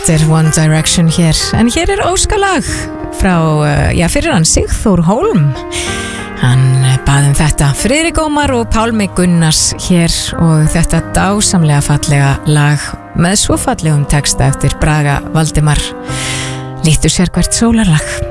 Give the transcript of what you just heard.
Þetta One Direction hér. En hér óskalag frá, fyrir hann Sigþór Hólm. Hann baði þetta. Friðrik Ómar og Pálmi Gunnars hér og þetta dásamlega fallega lag með svo fallegum texta eftir Braga Valdimar. Lítur sér hvert sólarlag.